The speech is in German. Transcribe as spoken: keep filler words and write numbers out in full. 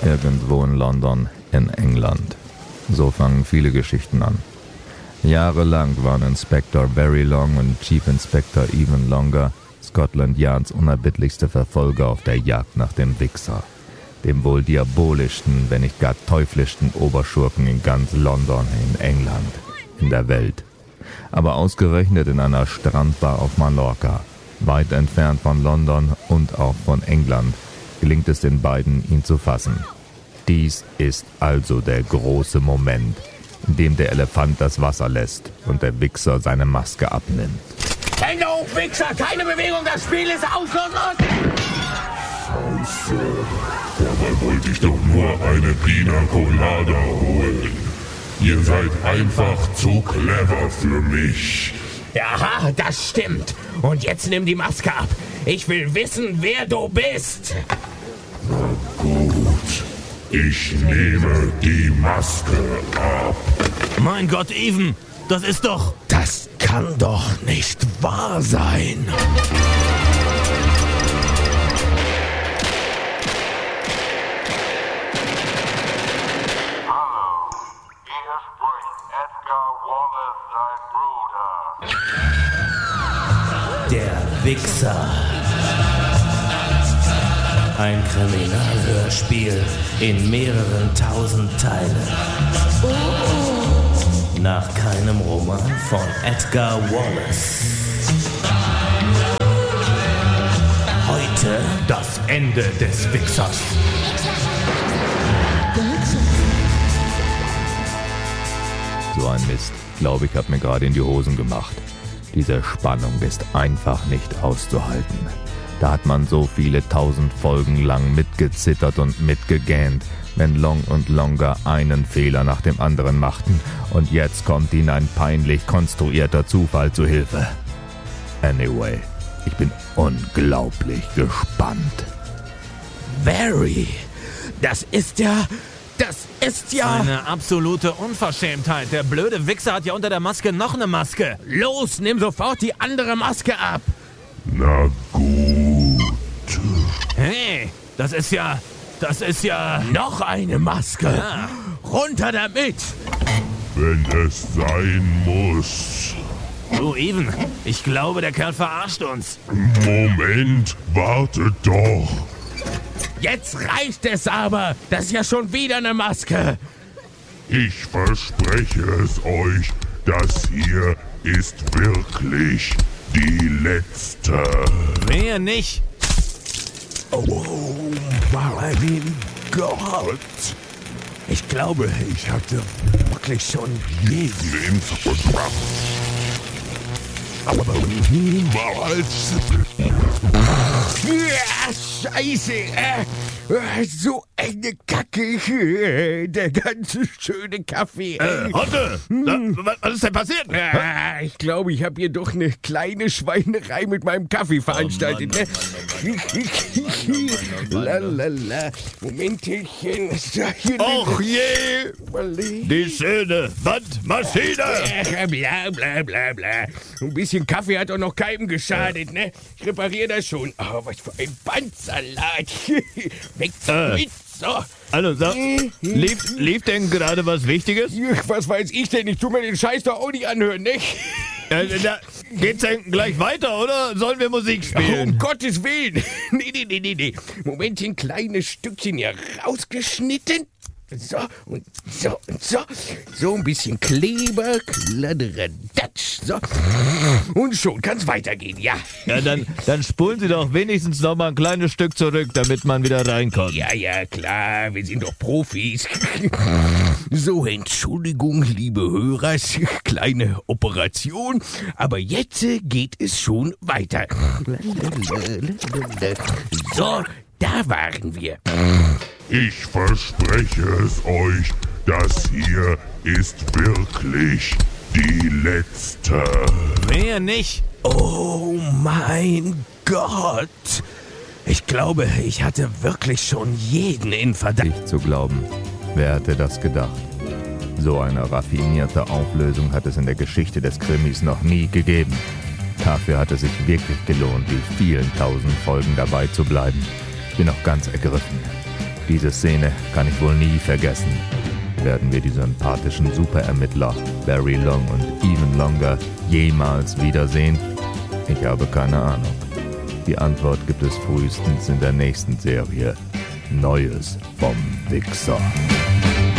Irgendwo in London, in England. So fangen viele Geschichten an. Jahrelang waren Inspector Verilong und Chief Inspector Even Longer Scotland Yards unerbittlichste Verfolger auf der Jagd nach dem Wichser, dem wohl diabolischsten, wenn nicht gar teuflischsten Oberschurken in ganz London, in England, in der Welt. Aber ausgerechnet in einer Strandbar auf Mallorca, weit entfernt von London und auch von England, gelingt es den beiden, ihn zu fassen. Dies ist also der große Moment, in dem der Elefant das Wasser lässt und der Wichser seine Maske abnimmt. Hände hoch, Wichser! Keine Bewegung, das Spiel ist ausgeschlossen! Scheiße, dabei wollte ich doch nur eine Pina Colada holen. Ihr seid einfach zu clever für mich. Ja, das stimmt. Und jetzt nimm die Maske ab. Ich will wissen, wer du bist. Na gut, ich nehme die Maske ab. Mein Gott, Even, das ist doch... Das kann doch nicht wahr sein. Hallo, hier spricht Edgar Wallace, sein Bruder. Der Wichser. Ein Kriminalhörspiel in mehreren tausend Teilen. Nach keinem Roman von Edgar Wallace. Heute das Ende des Wichsers. So ein Mist. Ich glaube, ich habe mir gerade in die Hosen gemacht. Diese Spannung ist einfach nicht auszuhalten. Da hat man so viele tausend Folgen lang mitgezittert und mitgegähnt, wenn Long und Longer einen Fehler nach dem anderen machten. Und jetzt kommt ihnen ein peinlich konstruierter Zufall zu Hilfe. Anyway, ich bin unglaublich gespannt. Barry, das ist ja... Das ist ja... Eine absolute Unverschämtheit. Der blöde Wichser hat ja unter der Maske noch eine Maske. Los, nimm sofort die andere Maske ab. Na gut. Hey, das ist ja... Das ist ja... Noch eine Maske. Ja. Runter damit. Wenn es sein muss. Du, Even, ich glaube, der Kerl verarscht uns. Moment, wartet doch. Jetzt reicht es aber. Das ist ja schon wieder eine Maske. Ich verspreche es euch, das hier ist wirklich die letzte. Wer nicht? Oh mein Gott. Ich glaube, ich hatte wirklich schon jeden Vertrag. Aber niemals. Ja, Scheiße. Äh, so eine Kacke. Der ganze schöne Kaffee. Äh, Hotte, da, was ist denn passiert? Ja, ich glaube, ich habe hier doch eine kleine Schweinerei mit meinem Kaffee veranstaltet. Ne? Lalala. Momentchen. Och je! Die schöne Wandmaschine! Äh, bla bla bla bla. Ein bisschen Kaffee hat auch noch keinem geschadet, ne? Ich repariere das schon. Oh, was für ein Bandsalat. Weg damit. So. Also, sag, lief, lief denn gerade was Wichtiges? Was weiß ich denn? Ich tu mir den Scheiß doch auch nicht anhören, ne? Äh, da, geht's denn gleich weiter, oder? Sollen wir Musik Oh, spielen? um Gottes Willen. Nee, nee, nee, nee, nee. Momentchen, kleines Stückchen hier rausgeschnitten. So, und so, und so. So ein bisschen Kleber, Kladderadatsch. So. Und schon kann's weitergehen, ja. Ja, dann, dann spulen Sie doch wenigstens noch mal ein kleines Stück zurück, damit man wieder reinkommt. Ja, ja, klar, wir sind doch Profis. So, Entschuldigung, liebe Hörer, kleine Operation, aber jetzt geht es schon weiter. So, da waren wir. Ich verspreche es euch, das hier ist wirklich die letzte. Wer nicht? Oh mein Gott. Ich glaube, ich hatte wirklich schon jeden in Verdacht. Nicht zu glauben. Wer hätte das gedacht? So eine raffinierte Auflösung hat es in der Geschichte des Krimis noch nie gegeben. Dafür hat es sich wirklich gelohnt, die vielen tausend Folgen dabei zu bleiben. Ich bin noch ganz ergriffen. Diese Szene kann ich wohl nie vergessen. Werden wir die sympathischen Superermittler Barry Long und Even Longer jemals wiedersehen? Ich habe keine Ahnung. Die Antwort gibt es frühestens in der nächsten Serie. Neues vom Wichser.